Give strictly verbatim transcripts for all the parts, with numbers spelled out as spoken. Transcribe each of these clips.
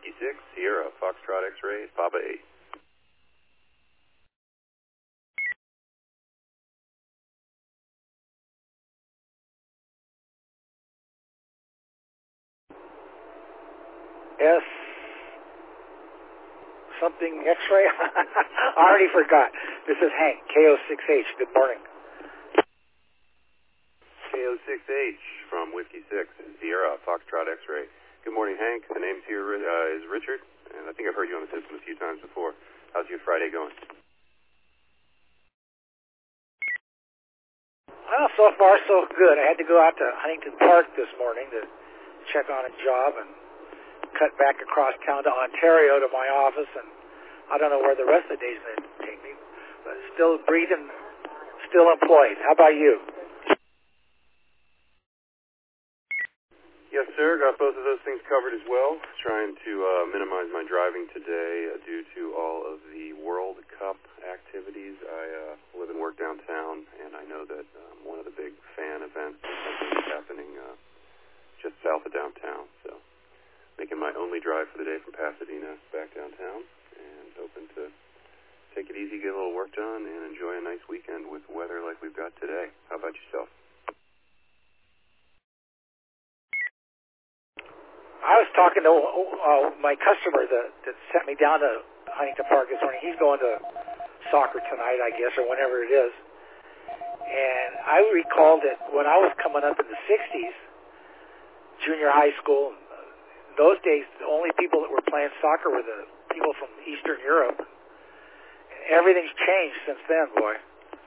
Whiskey six, Sierra, Foxtrot X-Ray, Papa eight. S something X-ray? I already forgot. This is Hank, K O six H. Good morning. K O six H from Whiskey six, Sierra, Foxtrot X-Ray. Good morning, Hank. The name here uh, is Richard, and I think I've heard you on the system a few times before. How's your Friday going? Well, so far so good. I had to go out to Huntington Park this morning to check on a job and cut back across town to Ontario to my office, and I don't know where the rest of the day's going to take me, but still breathing, still employed. How about you? Yes, sir. Got both of those things covered as well. Trying to uh, minimize my driving today uh, due to all of the World Cup activities. I uh, live and work downtown, and I know that um, one of the big fan events is happening uh, just south of downtown. So making my only drive for the day from Pasadena back downtown, and hoping to take it easy, get a little work done, and enjoy a nice weekend with weather like we've got today. How about yourself? I was talking to uh, my customer that, that sent me down to Huntington Park this morning. He's going to soccer tonight, I guess, or whenever it is. And I recalled that when I was coming up in the sixties, junior high school, those days, the only people that were playing soccer were the people from Eastern Europe. Everything's changed since then, boy.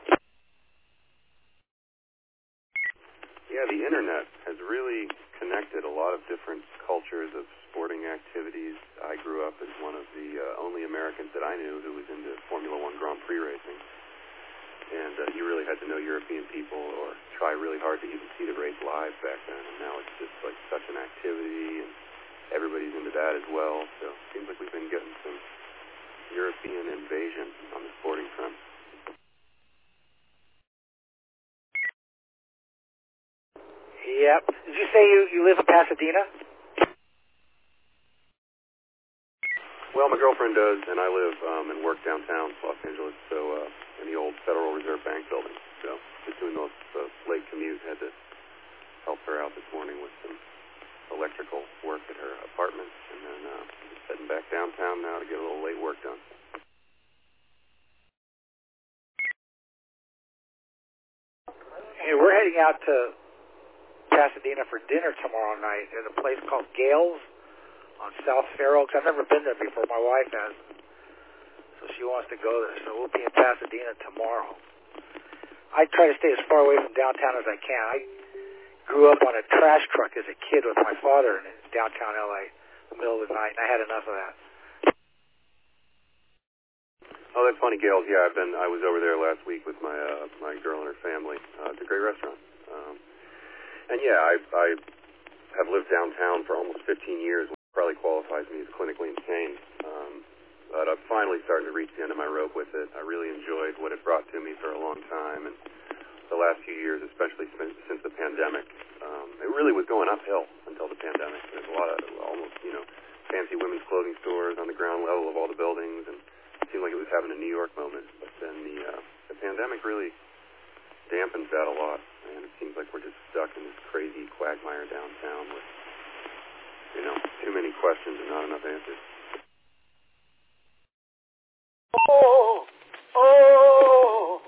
Yeah, the internet has really connected a lot of different cultures of sporting activities. I grew up as one of the uh, only Americans that I knew who was into Formula One Grand Prix racing. And uh, you really had to know European people or try really hard to even see the race live back then. And now it's just like such an activity, and everybody's into that as well. So it seems like we've been getting some European invasion on the sporting front. Yep. Did you say you, you live in Pasadena? Well, my girlfriend does, and I live um, and work downtown Los Angeles, so uh, in the old Federal Reserve Bank building. So just doing the, the late commute, had to help her out this morning with some electrical work at her apartment, and then uh, just heading back downtown now to get a little late work done. Hey, we're heading out to Pasadena for dinner tomorrow night at a place called Gale's on South Fair Oaks. I've never been there before. My wife has, so she wants to go there. So we'll be in Pasadena tomorrow. I try to stay as far away from downtown as I can. I grew up on a trash truck as a kid with my father in downtown L A in the middle of the night, and I had enough of that. Oh, that's funny, Gales. Yeah, I've been. I was over there last week with my uh, my girl and her family. Uh, it's a great restaurant. Um, And yeah, I, I have lived downtown for almost fifteen years, which probably qualifies me as clinically insane. Um, but I'm finally starting to reach the end of my rope with it. I really enjoyed what it brought to me for a long time, and the last few years, especially since the pandemic, um, it really was going uphill until the pandemic. There's a lot of almost, you know, fancy women's clothing stores on the ground level of all the buildings, and it seemed like it was having a New York moment. But then the uh, the pandemic really dampens that a lot, and it seems like we're just stuck in this crazy quagmire downtown with, you know, too many questions and not enough answers. Oh, oh.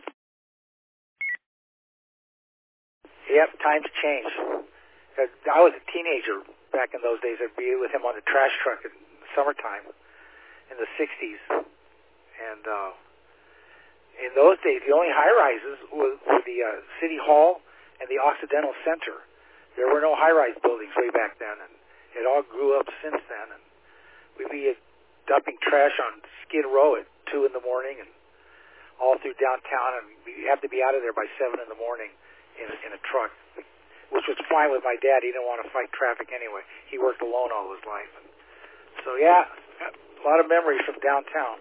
Yep, times change. I was a teenager back in those days. I'd be with him on the trash truck in the summertime in the sixties, and uh, in those days, the only high-rises were, were the uh, City Hall and the Occidental Center. There were no high-rise buildings way back then, and it all grew up since then. And we'd be uh, dumping trash on Skid Row at two in the morning and all through downtown, and we have to be out of there by seven in the morning in a, in a truck, which was fine with my dad. He didn't want to fight traffic anyway. He worked alone all his life. And so, yeah, a lot of memories from downtown.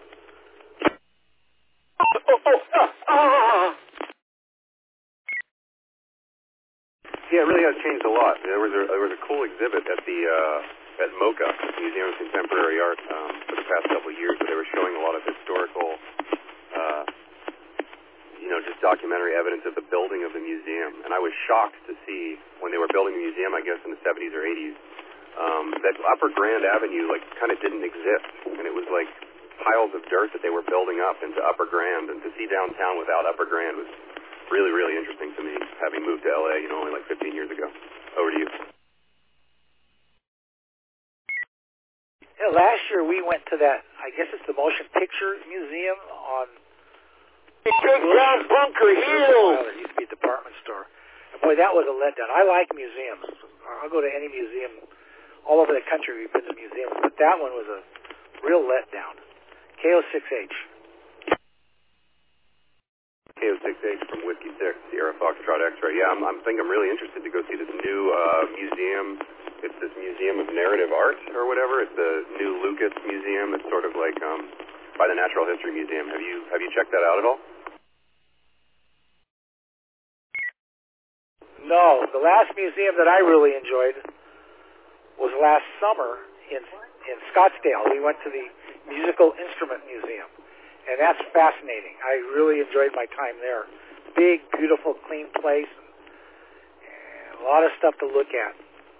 Yeah, it really has changed a lot. There was a, there was a cool exhibit at the uh, at MoCA, Museum of Contemporary Art, um, for the past couple of years, where they were showing a lot of historical, uh, you know, just documentary evidence of the building of the museum. And I was shocked to see, when they were building the museum, I guess in the seventies or eighties, um, that Upper Grand Avenue, like, kind of didn't exist. And it was like piles of dirt that they were building up into Upper Grand. And to see downtown without Upper Grand was really, really interesting to me, having moved to L A, you know, only like fifteen years ago. Over to you. Yeah, last year we went to that, I guess it's the Motion Picture Museum on Big Down Bunker Hill. It used to be a department store. And boy, that was a letdown. I like museums. I'll go to any museum all over the country. We've been to museums, but that one was a real letdown. K O six H. K O six H from Whiskey six, Sierra Foxtrot X-Ray. Yeah, I'm, I'm think I'm really interested to go see this new uh, museum. It's this Museum of Narrative Art or whatever. It's the new Lucas Museum. It's sort of like um, by the Natural History Museum. Have you have you checked that out at all? No, the last museum that I really enjoyed was last summer in in Scottsdale. We went to the Musical Instrument Museum, and that's fascinating. I really enjoyed my time there. Big, beautiful, clean place, and a lot of stuff to look at.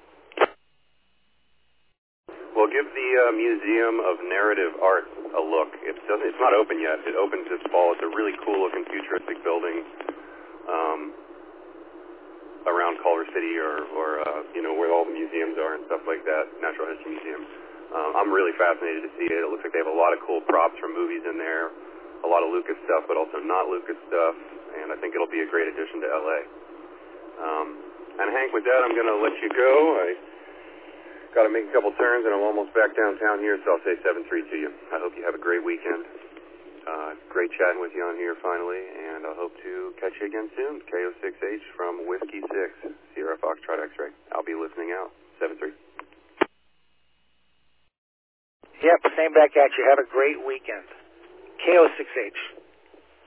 Well, give the uh, Museum of Narrative Art a look. It doesn't, it's not open yet. It opens this fall. It's a really cool-looking futuristic building um, around Culver City or, or uh, you know, where all the museums are and stuff like that, Natural History Museum. Um, I'm really fascinated to see it. It looks like they have a lot of cool props from movies in there, a lot of Lucas stuff, but also not Lucas stuff, and I think it'll be a great addition to L A. Um, and Hank, with that, I'm going to let you go. I got to make a couple turns, and I'm almost back downtown here, so I'll say seven three to you. I hope you have a great weekend. Uh, great chatting with you on here finally, and I hope to catch you again soon. K O six H from Whiskey six, Sierra Foxtrot X-Ray. I'll be listening out. seven three. Yep, same back at you. Have a great weekend. K O six H.